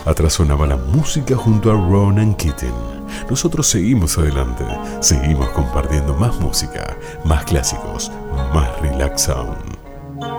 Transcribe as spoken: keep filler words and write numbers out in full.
Atrás sonaba la música junto a Ronan Keating. Nosotros seguimos adelante, seguimos compartiendo más música, más clásicos, más relax sound.